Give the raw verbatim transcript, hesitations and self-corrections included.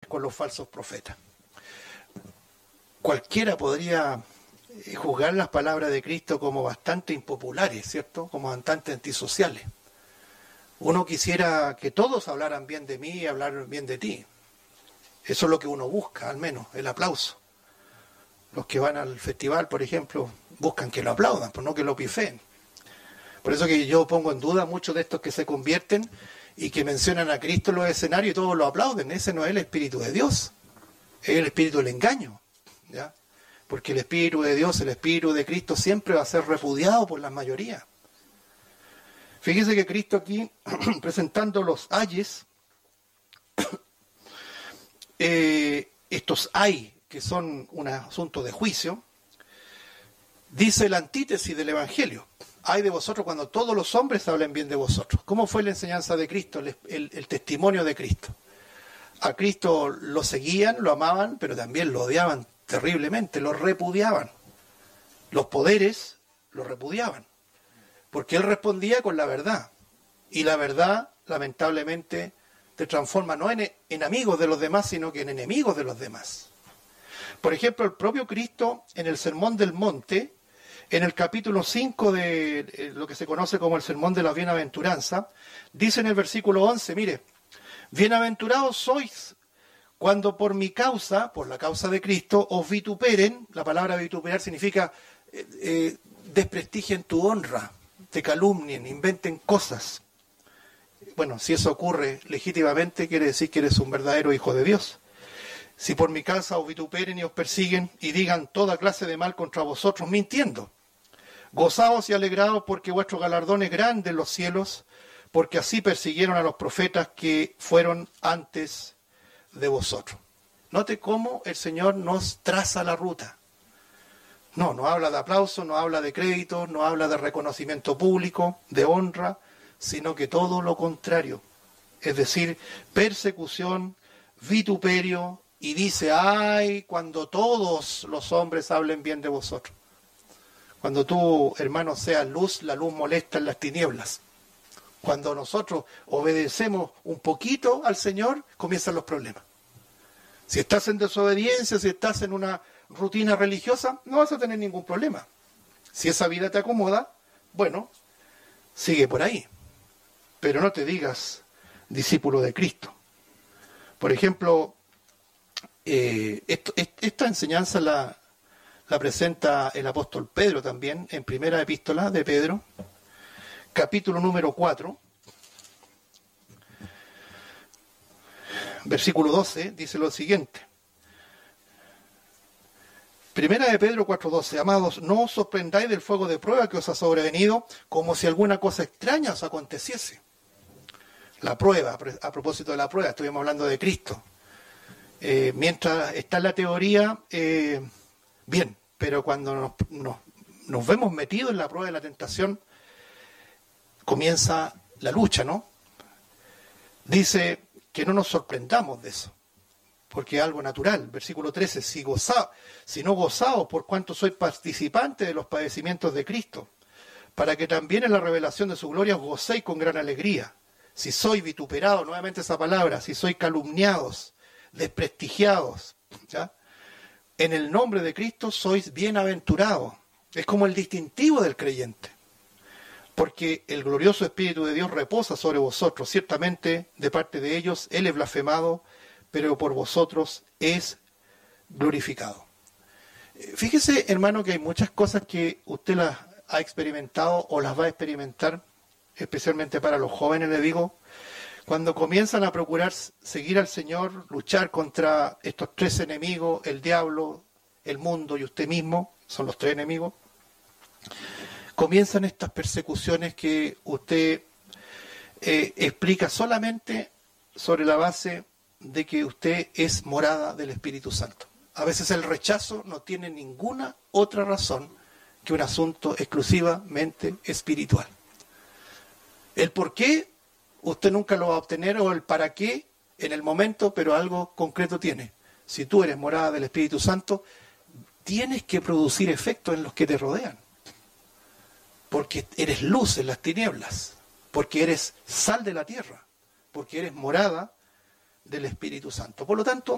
con los falsos profetas. Cualquiera podría juzgar las palabras de Cristo como bastante impopulares, ¿cierto? Como bastante antisociales. Uno quisiera que todos hablaran bien de mí y hablaran bien de ti. Eso es lo que uno busca, al menos, el aplauso. Los que van al festival, por ejemplo, buscan que lo aplaudan, pues no que lo pifeen. Por eso que yo pongo en duda muchos de estos que se convierten y que mencionan a Cristo en los escenarios y todos lo aplauden. Ese no es el Espíritu de Dios, es el Espíritu del engaño, ¿ya? Porque el Espíritu de Dios, el Espíritu de Cristo siempre va a ser repudiado por la mayoría. Fíjese que Cristo aquí, presentando los ayes, eh, estos ay, que son un asunto de juicio, dice la antítesis del Evangelio. Ay de vosotros cuando todos los hombres hablen bien de vosotros. ¿Cómo fue la enseñanza de Cristo, el, el, el testimonio de Cristo? A Cristo lo seguían, lo amaban, pero también lo odiaban terriblemente, lo repudiaban. Los poderes lo repudiaban, porque él respondía con la verdad. Y la verdad, lamentablemente, te transforma no en, en amigos de los demás, sino que en enemigos de los demás. Por ejemplo, el propio Cristo, en el Sermón del Monte, en el capítulo cinco de lo que se conoce como el Sermón de la Bienaventuranza, dice en el versículo once, mire, bienaventurados sois cuando por mi causa, por la causa de Cristo, os vituperen. La palabra vituperar significa eh, eh, desprestigien tu honra, te calumnien, inventen cosas. Bueno, si eso ocurre legítimamente, quiere decir que eres un verdadero hijo de Dios. Si por mi causa os vituperen y os persiguen y digan toda clase de mal contra vosotros, mintiendo. Gozaos y alegraos porque vuestro galardón es grande en los cielos, porque así persiguieron a los profetas que fueron antes de vosotros. Note cómo el Señor nos traza la ruta. No, no habla de aplauso, no habla de crédito, no habla de reconocimiento público, de honra, sino que todo lo contrario. Es decir, persecución, vituperio, y dice, ay, cuando todos los hombres hablen bien de vosotros. Cuando tú, hermano, seas luz, la luz molesta en las tinieblas. Cuando nosotros obedecemos un poquito al Señor, comienzan los problemas. Si estás en desobediencia, si estás en una rutina religiosa, no vas a tener ningún problema. Si esa vida te acomoda, bueno, sigue por ahí. Pero no te digas discípulo de Cristo. Por ejemplo, eh, esto, esta enseñanza la, la presenta el apóstol Pedro también, en primera epístola de Pedro, capítulo número cuatro, versículo doce, dice lo siguiente. Primera de Pedro cuatro doce, amados, no os sorprendáis del fuego de prueba que os ha sobrevenido, como si alguna cosa extraña os aconteciese. La prueba, a propósito de la prueba, estuvimos hablando de Cristo. Eh, mientras está en la teoría, eh, bien, pero cuando nos, nos, nos vemos metidos en la prueba de la tentación, comienza la lucha, ¿no? Dice que no nos sorprendamos de eso, porque es algo natural. Versículo trece, si, goza, si no gozaos por cuanto sois participantes de los padecimientos de Cristo, para que también en la revelación de su gloria os gocéis con gran alegría. Si sois vituperados, nuevamente esa palabra, si sois calumniados, desprestigiados, ¿ya? En el nombre de Cristo sois bienaventurados. Es como el distintivo del creyente. Porque el glorioso Espíritu de Dios reposa sobre vosotros. Ciertamente, de parte de ellos, Él es blasfemado, pero por vosotros es glorificado. Fíjese, hermano, que hay muchas cosas que usted las ha experimentado o las va a experimentar, especialmente para los jóvenes, le digo, cuando comienzan a procurar seguir al Señor, luchar contra estos tres enemigos, el diablo, el mundo y usted mismo, son los tres enemigos, comienzan estas persecuciones que usted eh, explica solamente sobre la base de que usted es morada del Espíritu Santo. A veces el rechazo no tiene ninguna otra razón que un asunto exclusivamente espiritual. El por qué usted nunca lo va a obtener, o el para qué en el momento, pero algo concreto tiene. Si tú eres morada del Espíritu Santo, tienes que producir efecto en los que te rodean. Porque eres luz en las tinieblas, porque eres sal de la tierra, porque eres morada del Espíritu Santo. Por lo tanto,